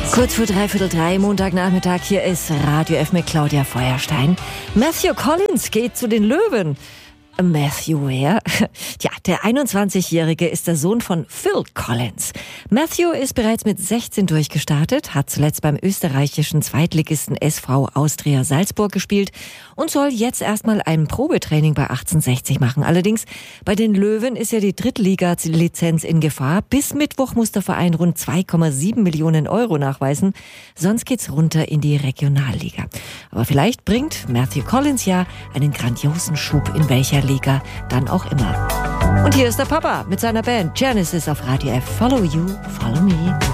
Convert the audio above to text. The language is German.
Kurz vor 3:45, Montagnachmittag, hier ist Radio F mit Claudia Feuerstein. Matthew Collins geht zu den Löwen. Matthew, wer? Ja, der 21-Jährige ist der Sohn von Phil Collins. Matthew ist bereits mit 16 durchgestartet, hat zuletzt beim österreichischen Zweitligisten SV Austria Salzburg gespielt und soll jetzt erstmal ein Probetraining bei 1860 machen. Allerdings, bei den Löwen ist ja die Drittliga-Lizenz in Gefahr. Bis Mittwoch muss der Verein rund 2,7 Millionen Euro nachweisen. Sonst geht's runter in die Regionalliga. Aber vielleicht bringt Matthew Collins ja einen grandiosen Schub, in welcher Liga dann auch immer. Und hier ist der Papa mit seiner Band Genesis auf Radio F. Follow You, Follow Me.